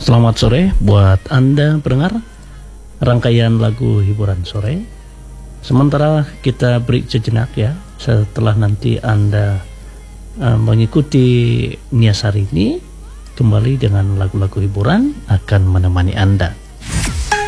Selamat sore buat Anda pendengar rangkaian lagu hiburan sore. Sementara kita break sejenak ya, setelah nanti Anda mengikuti Nias hari ini, kembali dengan lagu-lagu hiburan akan menemani Anda.